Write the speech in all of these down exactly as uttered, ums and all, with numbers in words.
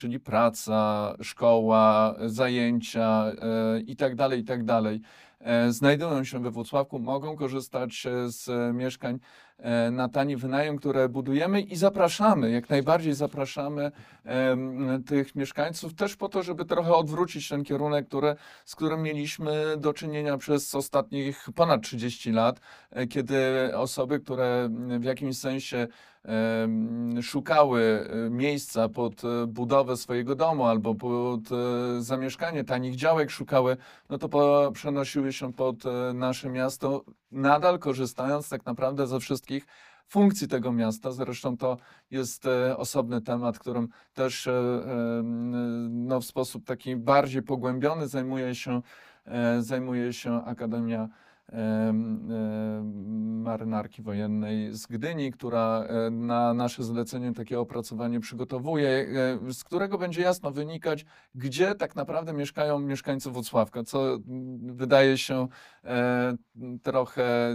czyli praca, szkoła, zajęcia e, i tak dalej, i tak dalej, e, znajdują się we Włocławku, mogą korzystać e, z mieszkań e, na tani wynajem, które budujemy i zapraszamy, jak najbardziej zapraszamy em, tych mieszkańców też po to, żeby trochę odwrócić ten kierunek, który, z którym mieliśmy do czynienia przez ostatnich ponad trzydzieści lat, e, kiedy osoby, które w jakimś sensie em, szukały e, miejsca pod e, budowę swojego domu albo pod e, zamieszkanie tanich działek szukały, no to po, przenosiły się pod e, nasze miasto, nadal korzystając tak naprawdę ze wszystkich funkcji tego miasta. Zresztą to jest e, osobny temat, którym też e, e, no, w sposób taki bardziej pogłębiony zajmuje się, e, zajmuje się Akademia em, em, Marynarki Wojennej z Gdyni, która e, na nasze zlecenie takie opracowanie przygotowuje, e, z którego będzie jasno wynikać, gdzie tak naprawdę mieszkają mieszkańcy Włocławka, co mm, wydaje się e, trochę e,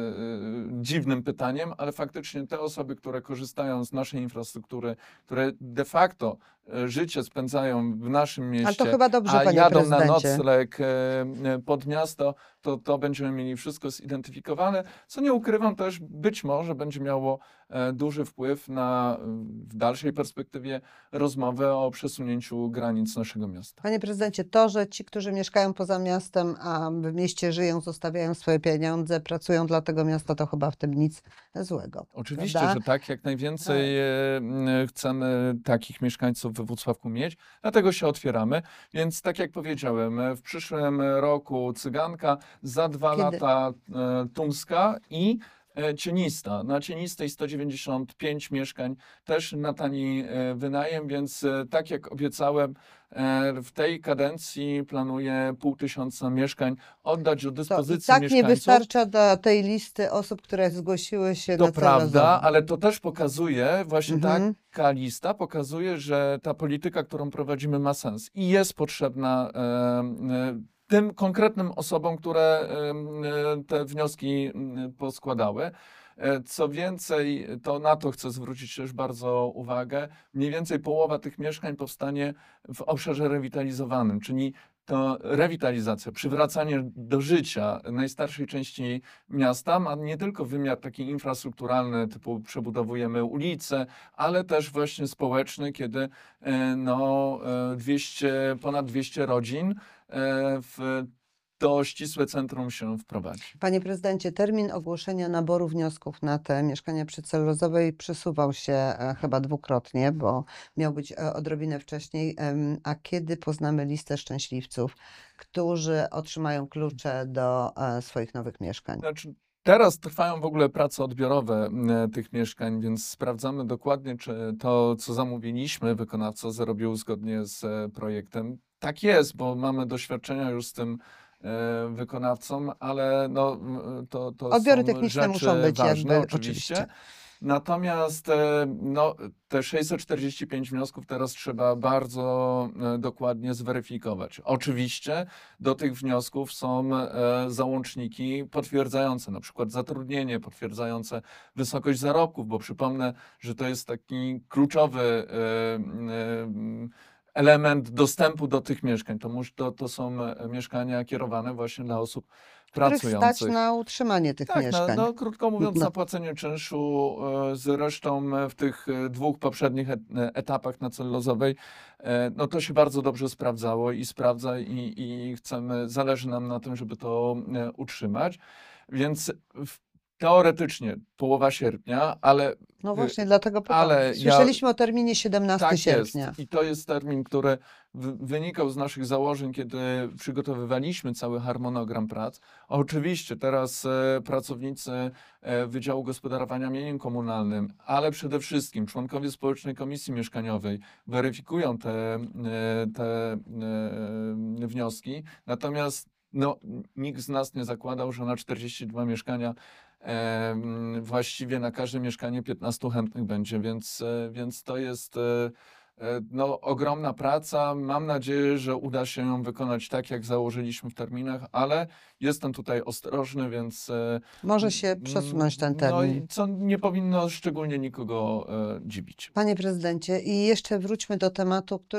dziwnym pytaniem, ale faktycznie te osoby, które korzystają z naszej infrastruktury, które de facto e, życie spędzają w naszym Ale to mieście, chyba dobrze, a panie jadą na prezydencie. nocleg e, e, pod miasto, to, to będziemy mieli wszystko zidentyfikowane, co nie ukrywam też być może będzie miało e, duży wpływ na e, w dalszej perspektywie rozmowę o przesunięciu granic naszego miasta. Panie prezydencie, to, że ci, którzy mieszkają poza miastem, a w mieście żyją, zostawiają swoje pieniądze, pracują dla tego miasta, to chyba w tym nic złego. Oczywiście, Prawda? że tak, jak najwięcej e, m, chcemy takich mieszkańców we Włocławku mieć, dlatego się otwieramy. Więc tak jak powiedziałem, e, w przyszłym roku Cyganka, za dwa Kiedy? lata e, Tumska i e, Cienista. Na Cienistej sto dziewięćdziesiąt pięć mieszkań, też na tani e, wynajem, więc e, tak jak obiecałem, e, w tej kadencji planuję pół tysiąca mieszkań oddać do To i dyspozycji tak nie mieszkańców. wystarcza do tej listy osób, które zgłosiły się To na cel prawda, razowy. ale to też pokazuje, właśnie Mhm. taka lista pokazuje, że ta polityka, którą prowadzimy, ma sens i jest potrzebna e, e, tym konkretnym osobom, które e, e, te wnioski m, poskładały. E, Co więcej, to na to chcę zwrócić też bardzo uwagę. Mniej więcej połowa tych mieszkań powstanie w obszarze rewitalizowanym, czyli to rewitalizacja, przywracanie do życia najstarszej części miasta ma nie tylko wymiar taki infrastrukturalny, typu przebudowujemy ulice, ale też właśnie społeczny, kiedy e, no, e, dwieście, ponad dwieście rodzin e, w to ścisłe centrum się wprowadzi. Panie prezydencie, termin ogłoszenia naboru wniosków na te mieszkania przy Celrozowej przesuwał się e, chyba dwukrotnie, bo miał być e, odrobinę wcześniej. Em, A kiedy poznamy listę szczęśliwców, którzy otrzymają klucze do e, swoich nowych mieszkań? Znaczy, teraz trwają w ogóle prace odbiorowe m, tych mieszkań, więc sprawdzamy dokładnie, czy to, co zamówiliśmy, wykonawca zrobił zgodnie z e, projektem. Tak jest, bo mamy doświadczenia już z tym e, wykonawcą, ale no, m, to, to Odbiory są techniczne muszą rzeczy być ważne, jakby oczywiście. oczywiście. Natomiast e, no, te sześćset czterdzieści pięć wniosków teraz trzeba bardzo e, dokładnie zweryfikować. Oczywiście do tych wniosków są e, załączniki potwierdzające na przykład zatrudnienie, potwierdzające wysokość zarobków, bo przypomnę, że to jest taki kluczowy e, e, element dostępu do tych mieszkań. To, mus- to, to są e, mieszkania kierowane właśnie dla osób Których stać pracujących. na utrzymanie tych Tak, no, mieszkań. no krótko mówiąc, No. na płacenie czynszu. e, Zresztą e, w tych e, dwóch poprzednich et- e, etapach na celulozowej, e, no to się bardzo dobrze sprawdzało i sprawdza i, i chcemy, zależy nam na tym, żeby to e, utrzymać. Więc w, teoretycznie połowa sierpnia, ale, No e, właśnie, dlatego pytam. ale ja Słyszeliśmy o terminie siedemnastego tak jest. sierpnia. I to jest termin, który w- wynikał z naszych założeń, kiedy przygotowywaliśmy cały harmonogram prac. Oczywiście teraz e, pracownicy e, Wydziału Gospodarowania Mieniem Komunalnym, ale przede wszystkim członkowie Społecznej Komisji Mieszkaniowej weryfikują te, e, te e, wnioski. Natomiast no, nikt z nas nie zakładał, że na czterdzieści dwa mieszkania Em, właściwie na każde mieszkanie piętnastu chętnych będzie, więc, e, więc to jest e, e, no, ogromna praca. Mam nadzieję, że uda się ją wykonać tak, jak założyliśmy w terminach, ale jestem tutaj ostrożny, więc e, Może się mm, przesunąć ten no termin. i co nie powinno szczególnie nikogo e, dziwić. Panie prezydencie, i jeszcze wróćmy do tematu, który